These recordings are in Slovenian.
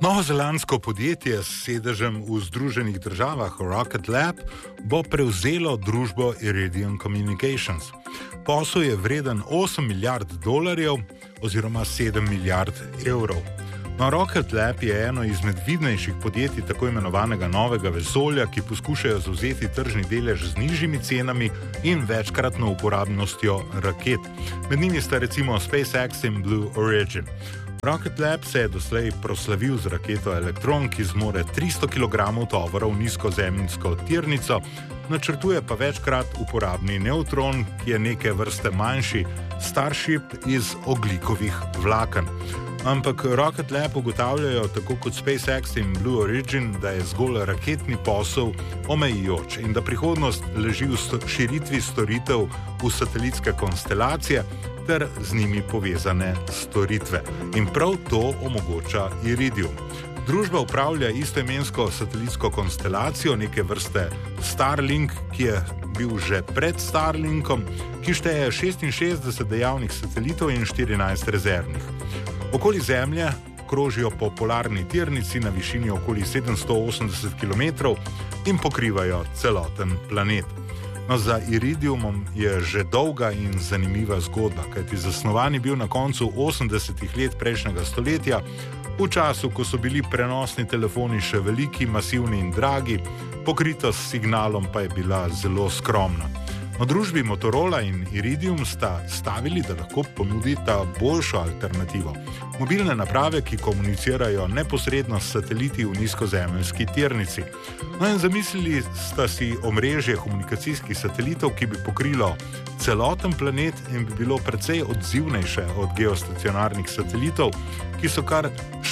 Novozelandsko podjetje s sedežem v Združenih državah Rocket Lab bo prevzelo družbo Iridium Communications. Posel je vreden $8 milijard oziroma 7 milijard evrov. Rocket Lab je eno izmed vidnejših podjetij tako imenovanega novega vesolja, ki poskušajo zavzeti tržni delež z nižjimi cenami in večkratno uporabnostjo raket. Med njimi sta recimo SpaceX in Blue Origin. Rocket Lab se je doslej proslavil z raketo Electron, ki zmore 300 kg tovora v nizkozemljsko tirnico, načrtuje pa večkrat uporabni nevtron, ki je neke vrste manjši Starship iz ogljikovih vlaken. Ampak Rocket Lab ugotavljajo, tako kot SpaceX in Blue Origin, da je zgolj raketni posel omejujoč in da prihodnost leži v širitvi storitev v satelitske konstelacije ter z njimi povezane storitve. In prav to omogoča Iridium. Družba upravlja istoimensko satelitsko konstelacijo, neke vrste Starlink, ki je bil že pred Starlinkom, ki šteje 66 dejavnih satelitov in 14 rezervnih. Okoli Zemlje krožijo po polarni tirnici na višini okoli 780 km in pokrivajo celoten planet. No, za Iridiumom je že dolga in zanimiva zgodba, kajti zasnovan je bil na koncu 80-ih let prejšnjega stoletja, v času, ko so bili prenosni telefoni še veliki, masivni in dragi, pokritost s signalom pa je bila zelo skromna. Na družbi Motorola in Iridium sta stavili, da lahko ponudita boljšo alternativo. Mobilne naprave, ki komunicirajo neposredno s sateliti v nizkozemeljski tirnici. No in zamislili sta si omrežje komunikacijskih satelitov, ki bi pokrilo celoten planet in bi bilo precej odzivnejše od geostacionarnih satelitov, ki so kar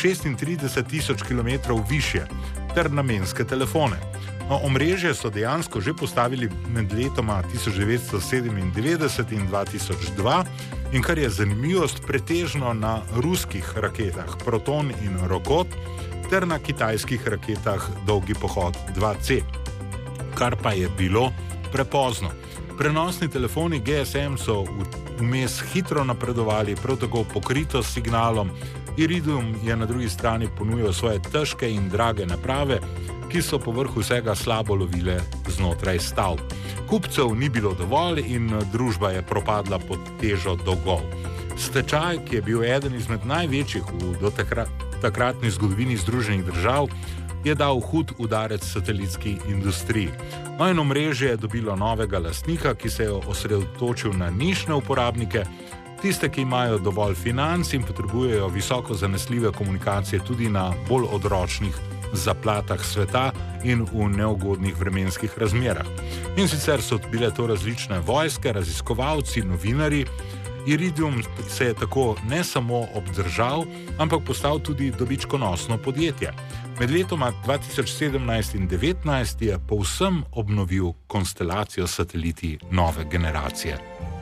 36.000 km višje, ter namenske telefone. No, omrežje so dejansko že postavili med letoma 1997 in 2002 in kar je zanimivost, pretežno na ruskih raketah Proton in Rokot ter na kitajskih raketah Dolgi pohod 2C, kar pa je bilo prepozno. Prenosni telefoni GSM so vmes hitro napredovali, prav tako pokrito s signalom. Iridium je na drugi strani ponujal svoje težke in drage naprave, ki so povrhu vsega slabo lovile znotraj stavb. Kupcev ni bilo dovolj in družba je propadla pod težo dolgov. Stečaj, ki je bil eden izmed največjih v takratni zgodovini Združenih držav, je dal hud udarec satelitski industriji. No in omrežje je dobilo novega lastnika, ki se je osredotočil na nišne uporabnike, tiste, ki imajo dovolj financ in potrebujejo visoko zanesljive komunikacije tudi na bolj odročnih zaplatah sveta in v neugodnih vremenskih razmerah. In sicer so bile to različne vojske, raziskovalci, novinarji. Iridium se je tako ne samo obdržal, ampak postal tudi dobičkonosno podjetje. Med letoma 2017 in 2019 je povsem obnovil konstelacijo sateliti nove generacije.